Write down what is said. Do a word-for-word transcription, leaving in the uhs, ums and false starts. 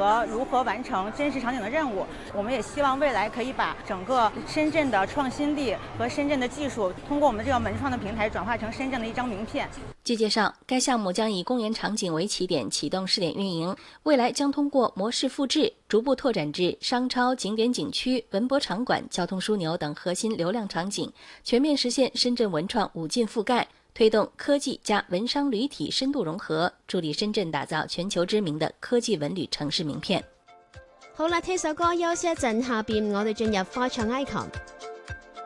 择如何完成真实场景的任务。我们也希望未来可以把整个深圳的创新力和深圳的技术，通过我们这个门创的平台转化成深圳的一张名片。 据介绍，该项目将以公园场景为起点启动试点运营，未来将通过模式复制，逐步拓展至商超、景点景区、文博场馆、交通枢纽等核心流量场景，全面实现深圳文創五進覆蓋，推動科技加文商旅體深度融合，助力深圳打造全球知名的科技文旅城市名片。 好啦，聽首歌休息一陣，下邊我哋進入科創 icon。